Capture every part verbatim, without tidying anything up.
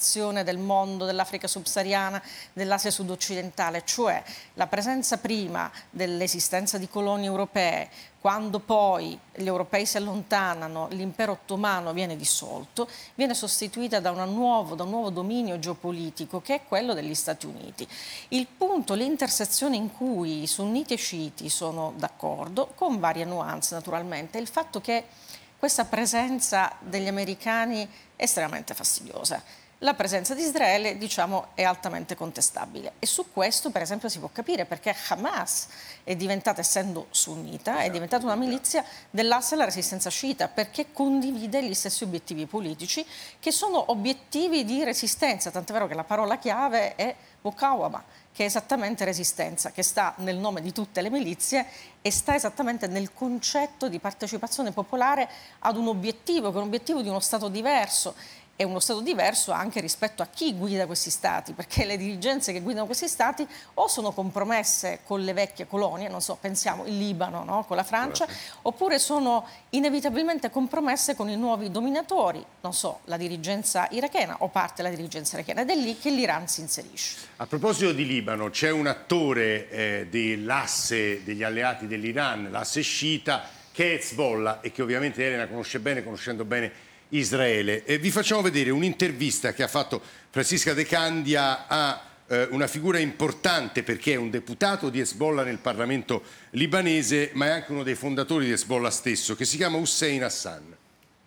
colonizzazione del mondo, dell'Africa subsahariana, dell'Asia sud-occidentale, cioè la presenza prima dell'esistenza di colonie europee, quando poi gli europei si allontanano, l'impero ottomano viene dissolto, viene sostituita da, una nuovo, da un nuovo dominio geopolitico che è quello degli Stati Uniti. Il punto, l'intersezione in cui i sunniti e sciiti sono d'accordo, con varie nuance naturalmente, è il fatto che questa presenza degli americani è estremamente fastidiosa. La presenza di Israele, diciamo, è altamente contestabile e su questo, per esempio, si può capire perché Hamas è diventata, essendo sunnita, è diventata una milizia dell'asse della resistenza sciita, perché condivide gli stessi obiettivi politici che sono obiettivi di resistenza, tant'è vero che la parola chiave è Muqawama, che è esattamente resistenza, che sta nel nome di tutte le milizie e sta esattamente nel concetto di partecipazione popolare ad un obiettivo, che è un obiettivo di uno Stato diverso. È uno Stato diverso anche rispetto a chi guida questi Stati, perché le dirigenze che guidano questi Stati o sono compromesse con le vecchie colonie, non so, pensiamo il Libano, no? Con la Francia, oppure sono inevitabilmente compromesse con i nuovi dominatori, non so, la dirigenza irachena o parte della dirigenza irachena, ed è lì che l'Iran si inserisce. A proposito di Libano, c'è un attore eh, dell'asse degli alleati dell'Iran, l'asse sciita, che è Hezbollah e che ovviamente Elena conosce bene, conoscendo bene Israele. E vi facciamo vedere un'intervista che ha fatto Francisca De Candia a eh, una figura importante, perché è un deputato di Hezbollah nel Parlamento libanese, ma è anche uno dei fondatori di Hezbollah stesso, che si chiama Hussein Hassan.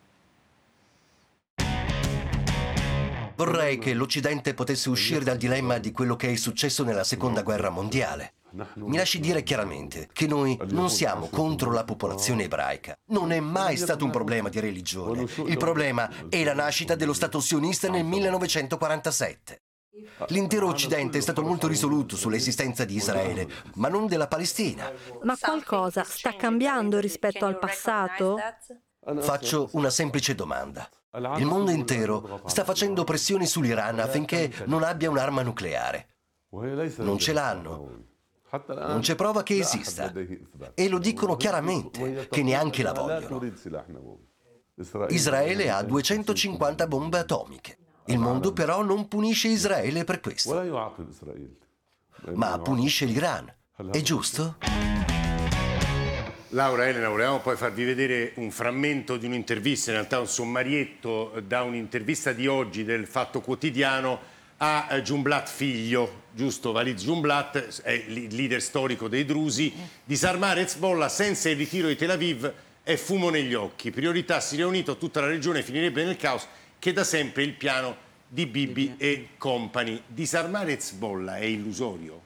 Vorrei che l'Occidente potesse uscire dal dilemma di quello che è successo nella Seconda Guerra Mondiale. Mi lasci dire chiaramente che noi non siamo contro la popolazione ebraica. Non è mai stato un problema di religione. Il problema è la nascita dello Stato sionista nel millenovecentoquarantasette. L'intero Occidente è stato molto risoluto sull'esistenza di Israele, ma non della Palestina. Ma qualcosa sta cambiando rispetto al passato? Faccio una semplice domanda. Il mondo intero sta facendo pressioni sull'Iran affinché non abbia un'arma nucleare. Non ce l'hanno. Non c'è prova che esista. E lo dicono chiaramente, che neanche la vogliono. Israele ha duecentocinquanta bombe atomiche. Il mondo però non punisce Israele per questo. Ma punisce l'Iran. È giusto? Laura, Elena, volevamo poi farvi vedere un frammento di un'intervista, in realtà un sommarietto da un'intervista di oggi del Fatto Quotidiano a Jumblat figlio, giusto? Walid Jumblat è il leader storico dei drusi. Disarmare Hezbollah senza il ritiro di Tel Aviv è fumo negli occhi. Priorità Siria Unita, tutta la regione finirebbe nel caos, che da sempre è il piano di Bibi e company. Disarmare Hezbollah è illusorio?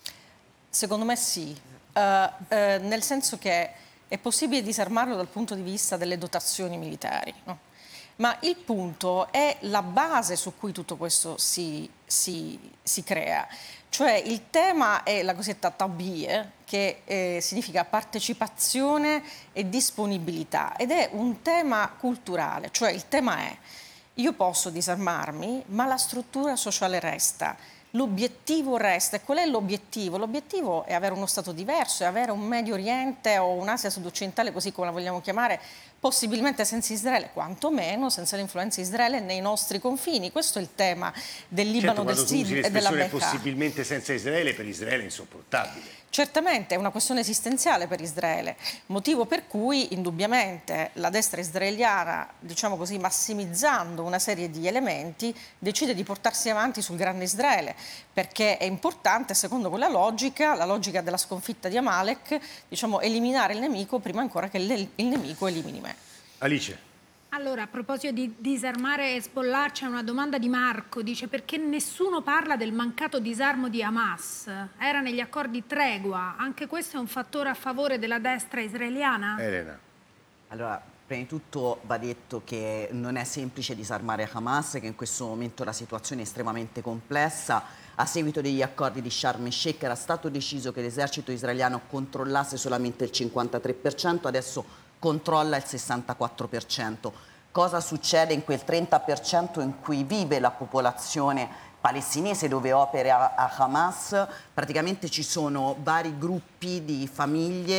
Secondo me sì, uh, uh, nel senso che è possibile disarmarlo dal punto di vista delle dotazioni militari, no? Ma il punto è la base su cui tutto questo si, si, si crea. Cioè il tema è la cosiddetta tabie, che eh, significa partecipazione e disponibilità, ed è un tema culturale. Cioè il tema è: io posso disarmarmi, ma la struttura sociale resta. L'obiettivo resta. E qual è l'obiettivo? L'obiettivo è avere uno Stato diverso, è avere un Medio Oriente o un'Asia sud-occidentale, così come la vogliamo chiamare, possibilmente senza Israele, quantomeno senza l'influenza di Israele nei nostri confini. Questo è il tema del Libano, certo, del Sud e della Bekaa. Possibilmente senza Israele, per Israele è insopportabile. Certamente è una questione esistenziale per Israele, motivo per cui indubbiamente la destra israeliana, diciamo così, massimizzando una serie di elementi, decide di portarsi avanti sul grande Israele, perché è importante, secondo quella logica, la logica della sconfitta di Amalek, diciamo, eliminare il nemico prima ancora che il nemico elimini me. Alice. Allora, a proposito di disarmare Hezbollah, c'è una domanda di Marco, dice: perché nessuno parla del mancato disarmo di Hamas? Era negli accordi tregua, anche questo è un fattore a favore della destra israeliana? Elena. Allora, prima di tutto va detto che non è semplice disarmare Hamas, che in questo momento la situazione è estremamente complessa. A seguito degli accordi di Sharm el-Sheikh era stato deciso che l'esercito israeliano controllasse solamente il cinquantatré per cento, adesso controlla il sessantaquattro per cento. Cosa succede in quel trenta per cento in cui vive la popolazione palestinese, dove opera a Hamas? Praticamente ci sono vari gruppi di famiglie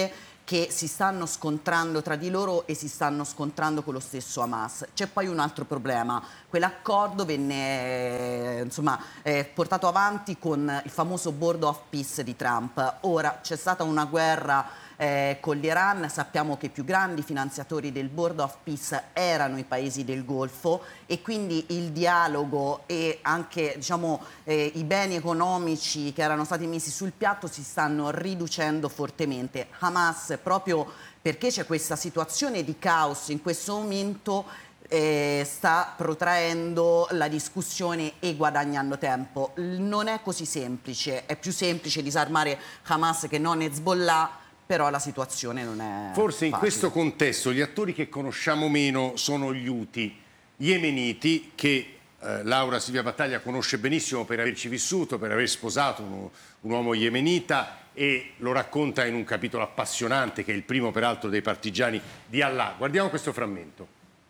che si stanno scontrando tra di loro e si stanno scontrando con lo stesso Hamas. C'è poi un altro problema. Quell'accordo venne insomma, eh, portato avanti con il famoso Board of Peace di Trump. Ora c'è stata una guerra Eh, con l'Iran, sappiamo che i più grandi finanziatori del Board of Peace erano i paesi del Golfo e quindi il dialogo e anche diciamo, eh, i beni economici che erano stati messi sul piatto si stanno riducendo fortemente. Hamas, proprio perché c'è questa situazione di caos in questo momento, Eh, sta protraendo la discussione e guadagnando tempo. Non è così semplice, è più semplice disarmare Hamas che non Hezbollah, però la situazione non è Forse in facile. questo contesto gli attori che conosciamo meno sono gli Houthi yemeniti che eh, Laura Silvia Battaglia conosce benissimo per averci vissuto, per aver sposato uno, un uomo yemenita e lo racconta in un capitolo appassionante che è il primo peraltro dei partigiani di Allah. Guardiamo questo frammento.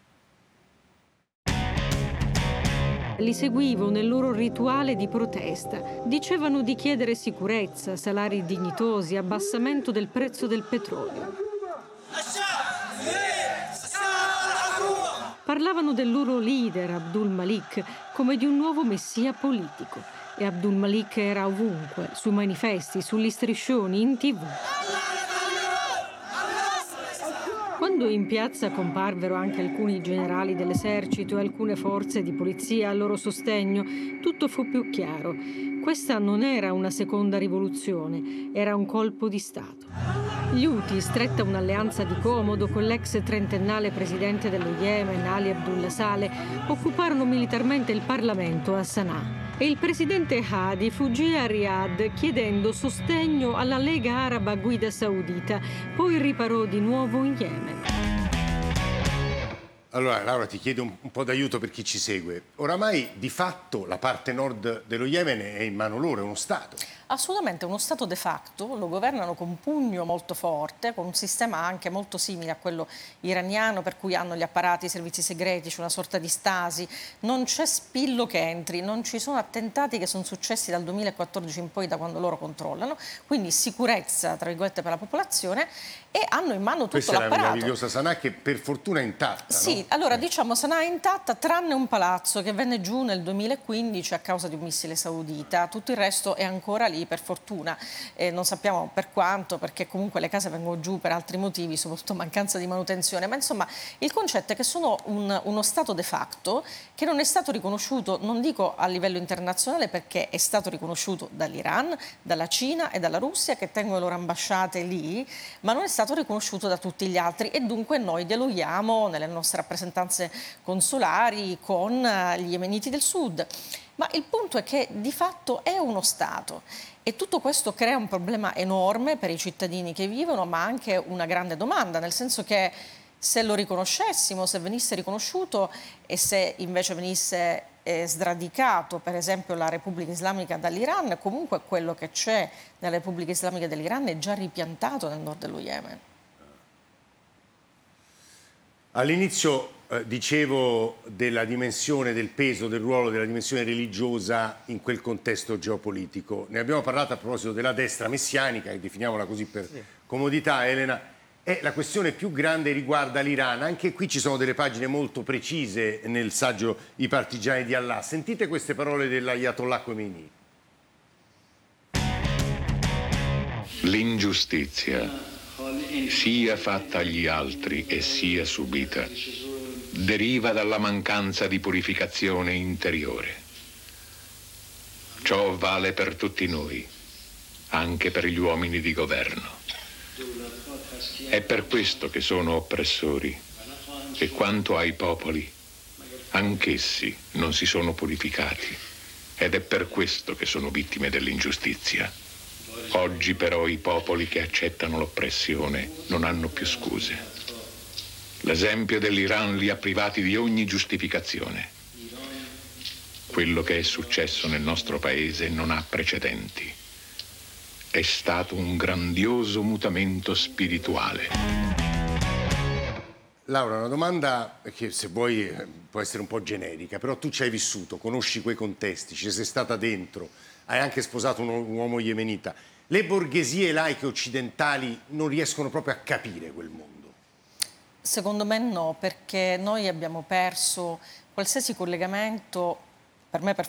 Li seguivo nel loro rituale di protesta. Dicevano di chiedere sicurezza, salari dignitosi, abbassamento del prezzo del petrolio. Parlavano del loro leader, Abdul Malik, come di un nuovo messia politico. E Abdul Malik era ovunque, sui manifesti, sugli striscioni, in tivù. Quando in piazza comparvero anche alcuni generali dell'esercito e alcune forze di polizia a loro sostegno, tutto fu più chiaro. Questa non era una seconda rivoluzione, era un colpo di Stato. Gli Houthi, stretta un'alleanza di comodo con l'ex trentennale presidente dello Yemen, Ali Abdullah Saleh, occuparono militarmente il Parlamento a Sana'a. E il presidente Hadi fuggì a Riyadh chiedendo sostegno alla Lega Araba a guida saudita, poi riparò di nuovo in Yemen. Allora Laura ti chiedo un, un po' d'aiuto per chi ci segue. Oramai di fatto la parte nord dello Yemen è in mano loro, è uno Stato. Assolutamente, uno Stato de facto, lo governano con un pugno molto forte, con un sistema anche molto simile a quello iraniano, per cui hanno gli apparati, i servizi segreti, c'è una sorta di stasi, non c'è spillo che entri, non ci sono attentati che sono successi dal duemilaquattordici in poi, da quando loro controllano, quindi sicurezza, tra virgolette, per la popolazione, e hanno in mano tutto l'apparato. Questa è la meravigliosa Sana'a che per fortuna è intatta, Sì, no? allora eh. diciamo Sana'a è intatta, tranne un palazzo che venne giù nel duemilaquindici a causa di un missile saudita, tutto il resto è ancora lì, per fortuna, eh, non sappiamo per quanto, perché comunque le case vengono giù per altri motivi, soprattutto mancanza di manutenzione, ma insomma il concetto è che sono un, uno Stato de facto che non è stato riconosciuto, non dico a livello internazionale, perché è stato riconosciuto dall'Iran, dalla Cina e dalla Russia, che tengono le loro ambasciate lì, ma non è stato riconosciuto da tutti gli altri e dunque noi dialoghiamo nelle nostre rappresentanze consolari con gli yemeniti del sud. Ma il punto è che di fatto è uno Stato e tutto questo crea un problema enorme per i cittadini che vivono, ma anche una grande domanda, nel senso che se lo riconoscessimo, se venisse riconosciuto e se invece venisse eh, sradicato, per esempio, la Repubblica Islamica dall'Iran, comunque quello che c'è nella Repubblica Islamica dell'Iran è già ripiantato nel nord dello Yemen. All'inizio eh, dicevo della dimensione, del peso, del ruolo della dimensione religiosa in quel contesto geopolitico. Ne abbiamo parlato a proposito della destra messianica, che definiamola così per sì. comodità, Elena. E la questione più grande riguarda l'Iran. Anche qui ci sono delle pagine molto precise nel saggio I partigiani di Allah. Sentite queste parole dell'Ayatollah Khomeini. L'ingiustizia, sia fatta agli altri e sia subita, deriva dalla mancanza di purificazione interiore. Ciò vale per tutti noi, anche per gli uomini di governo. È per questo che sono oppressori e quanto ai popoli, anch'essi non si sono purificati ed è per questo che sono vittime dell'ingiustizia. Oggi però i popoli che accettano l'oppressione non hanno più scuse. L'esempio dell'Iran li ha privati di ogni giustificazione. Quello che è successo nel nostro paese non ha precedenti. È stato un grandioso mutamento spirituale. Laura, una domanda che se vuoi può essere un po' generica, però tu ci hai vissuto, conosci quei contesti, ci sei stata dentro, hai anche sposato un uomo yemenita. le borghesie laiche occidentali non riescono proprio a capire quel mondo? Secondo me no, perché noi abbiamo perso qualsiasi collegamento, per me